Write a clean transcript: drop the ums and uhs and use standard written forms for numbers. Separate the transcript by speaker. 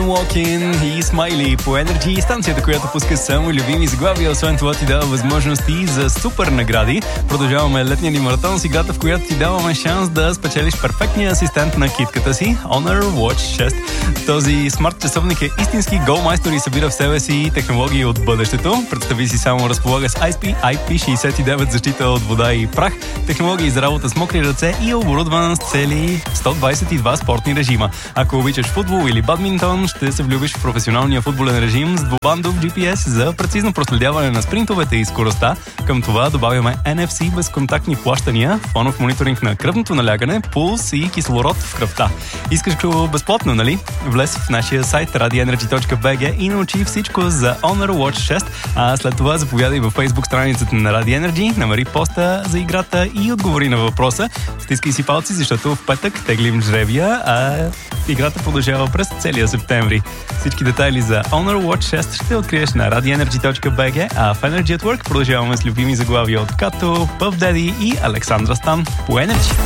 Speaker 1: I'm Walking и Смайли по Energy, станцията, която пуска само любими заглавия. Освен това ти дава възможности за супер награди. Продължаваме летния ни маратон с играта, в която ти даваме шанс да спечелиш перфектния асистент на китката си Honor Watch 6. Този смарт часовник е истински голмайстор и събира в себе си технологии от бъдещето. Представи си само, разполага с IP69 защита от вода и прах, технологии за работа с мокри ръце и е оборудван с цели 122 спортни режима. Ако обичаш футбол или бадминтон, ще се влюбиш в професионалния футболен режим с двубандов GPS за прецизно проследяване на спринтовете и скоростта. Към това добавяме NFC безконтактни плащания, фонов мониторинг на кръвното налягане, пулс и кислород в кръвта. Искаш го безплатно, нали? Влез в нашия сайт radioenergy.bg и научи всичко за Honor Watch 6, а след това заповядай във Facebook страницата на Radio Energy, намери поста за играта и отговори на въпроса. Стискай си палци, защото в петък теглим жребия, а играта продължава през целия септември. Всички детайли за Honor Watch 6 ще откриеш на radioenergy.bg, а в Energy at Work продължаваме с любими заглавия от Като, Puff Daddy и Александра Стан по Energy.